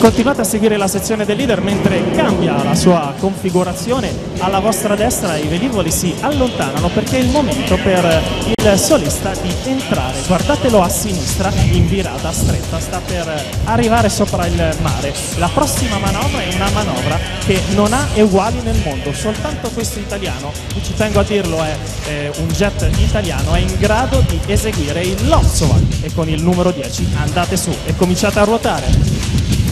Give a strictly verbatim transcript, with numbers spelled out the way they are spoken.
Continuate a seguire la sezione del leader mentre cambia la sua configurazione. Alla vostra destra i velivoli si allontanano perché è il momento per il solista di entrare. Guardatelo a sinistra in virata stretta, sta per arrivare sopra il mare. La prossima manovra è una manovra che non ha uguali nel mondo, soltanto questo italiano, ci tengo a dirlo, è eh, un jet italiano, è in grado di eseguire il Lotsovan e con il numero dieci andate su e cominciate a ruotare.